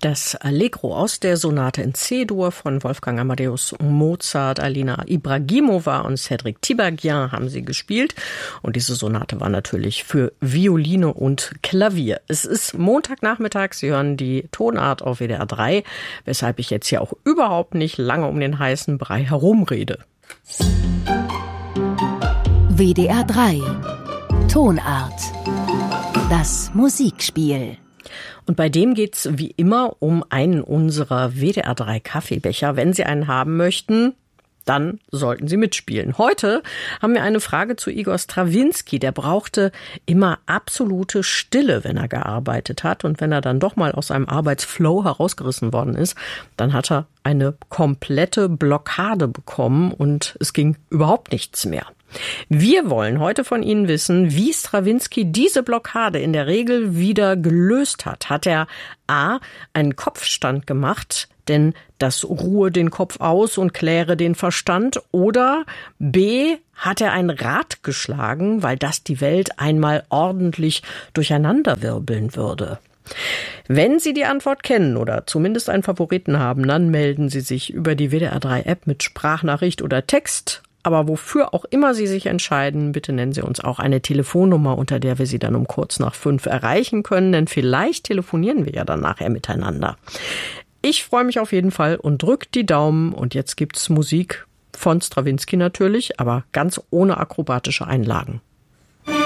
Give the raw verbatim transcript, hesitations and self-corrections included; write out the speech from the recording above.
Das Allegro aus der Sonate in C-Dur von Wolfgang Amadeus Mozart, Alina Ibragimova und Cédric Tiberghien haben sie gespielt. Und diese Sonate war natürlich für Violine und Klavier. Es ist Montagnachmittag, Sie hören die Tonart auf W D R drei, weshalb ich jetzt hier auch überhaupt nicht lange um den heißen Brei herumrede. W D R drei Tonart. Das Musikspiel. Und bei dem geht's wie immer um einen unserer W D R drei Kaffeebecher. Wenn Sie einen haben möchten, dann sollten Sie mitspielen. Heute haben wir eine Frage zu Igor Strawinski. Der brauchte immer absolute Stille, wenn er gearbeitet hat. Und wenn er dann doch mal aus seinem Arbeitsflow herausgerissen worden ist, dann hat er eine komplette Blockade bekommen und es ging überhaupt nichts mehr. Wir wollen heute von Ihnen wissen, wie Strawinski diese Blockade in der Regel wieder gelöst hat. Hat er A. einen Kopfstand gemacht, denn das ruhe den Kopf aus und kläre den Verstand, oder B. hat er ein Rad geschlagen, weil das die Welt einmal ordentlich durcheinanderwirbeln würde? Wenn Sie die Antwort kennen oder zumindest einen Favoriten haben, dann melden Sie sich über die W D R drei App mit Sprachnachricht oder Text. Aber wofür auch immer Sie sich entscheiden, bitte nennen Sie uns auch eine Telefonnummer, unter der wir Sie dann um kurz nach fünf erreichen können, denn vielleicht telefonieren wir ja dann nachher miteinander. Ich freue mich auf jeden Fall und drückt die Daumen, und jetzt gibt's Musik von Strawinski natürlich, aber ganz ohne akrobatische Einlagen.